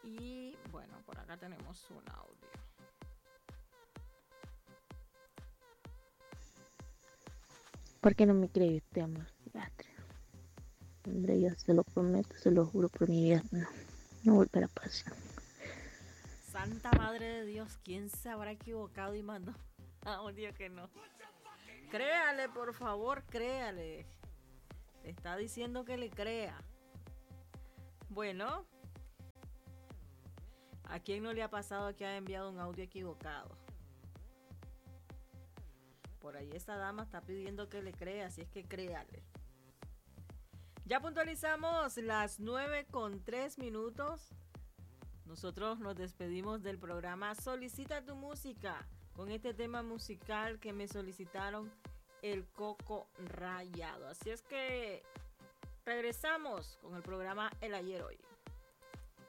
Y bueno, por acá tenemos un audio. ¿Por qué no me cree usted, amor? Silvestre? Hombre, yo se lo prometo, se lo juro por mi vida, no volverá a pasar. Santa Madre de Dios, ¿quién se habrá equivocado y mandó audio que no? Créale, por favor, créale. Te está diciendo que le crea. Bueno, ¿a quién no le ha pasado que ha enviado un audio equivocado? Por ahí esta dama está pidiendo que le crea, así es que créale. Ya puntualizamos las 9:03. Nosotros nos despedimos del programa Solicita tu música con este tema musical que me solicitaron, El Coco Rayado. Así es que regresamos con el programa El Ayer Hoy.